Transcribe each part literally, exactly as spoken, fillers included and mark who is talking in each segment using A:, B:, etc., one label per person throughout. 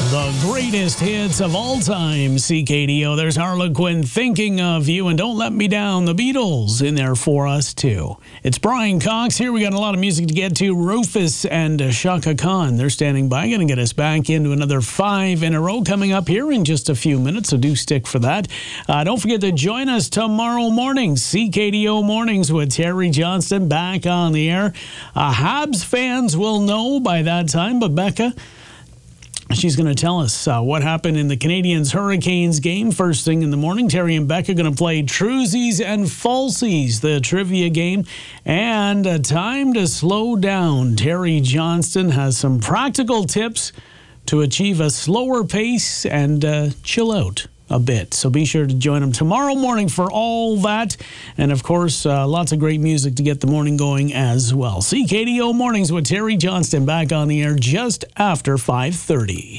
A: The greatest hits of all time, C K D O. There's Harlequin, Thinking of You, and Don't Let Me Down, the Beatles, in there for us, too. It's Brian Cox here. We got a lot of music to get to. Rufus and uh, Chaka Khan, they're standing by, going to get us back into another five in a row coming up here in just a few minutes, so do stick for that. Uh, don't forget to join us tomorrow morning, C K D O Mornings with Terry Johnston back on the air. Uh, Habs fans will know by that time, but Becca, she's going to tell us uh, what happened in the Canadiens-Hurricanes game first thing in the morning. Terry and Becca are going to play Truesies and Falsies, the trivia game, and uh, time to slow down. Terry Johnston has some practical tips to achieve a slower pace and uh, chill out a bit. So be sure to join him tomorrow morning for all that. And, of course, uh, lots of great music to get the morning going as well. C K D O Mornings with Terry Johnston back on the air just after five thirty.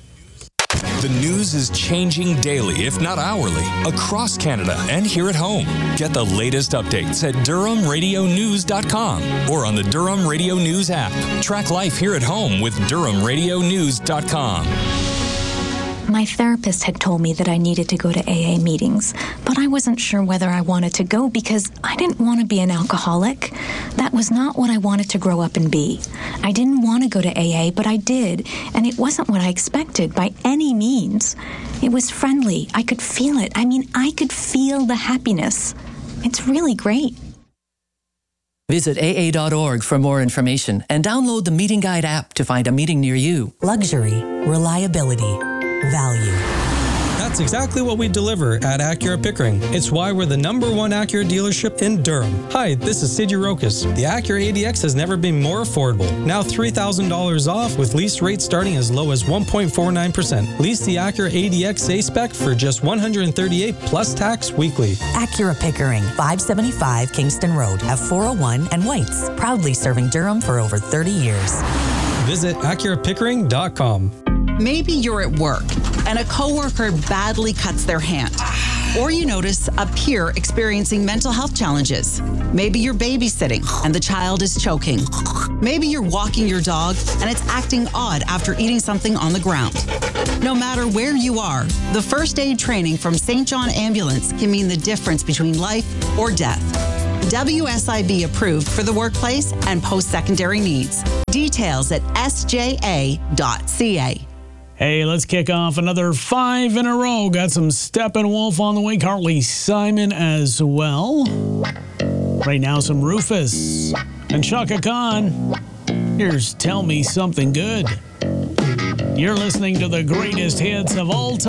B: The news is changing daily, if not hourly, across Canada and here at home. Get the latest updates at Durham Radio News dot com or on the Durham Radio News app. Track life here at home with Durham Radio News dot com.
C: My therapist had told me that I needed to go to A A meetings, but I wasn't sure whether I wanted to go because I didn't want to be an alcoholic. That was not what I wanted to grow up and be. I didn't want to go to A A, but I did, and it wasn't what I expected by any means. It was friendly. I could feel it. I mean, I could feel the happiness. It's really great.
D: Visit A A dot org for more information and download the Meeting Guide app to find a meeting near you.
E: Luxury, reliability, value.
F: That's exactly what we deliver at Acura Pickering. It's why we're the number one Acura dealership in Durham. Hi, this is Sid Rokas. The Acura A D X has never been more affordable. Now three thousand dollars off with lease rates starting as low as one point four nine percent. Lease the Acura A D X A-Spec for just one hundred thirty-eight dollars plus tax weekly.
E: Acura Pickering, five seventy-five Kingston Road, F four oh one and Whites. Proudly serving Durham for over thirty years.
F: Visit Acura Pickering dot com.
G: Maybe you're at work and a coworker badly cuts their hand. Or you notice a peer experiencing mental health challenges. Maybe you're babysitting and the child is choking. Maybe you're walking your dog and it's acting odd after eating something on the ground. No matter where you are, the first aid training from Saint John Ambulance can mean the difference between life or death. W S I B approved for the workplace and post-secondary needs. Details at S J A dot C A.
A: Hey, let's kick off another five in a row. Got some Steppenwolf on the way. Carly Simon as well. Right now, some Rufus and Chaka Khan. Here's Tell Me Something Good. You're listening to the greatest hits of all time.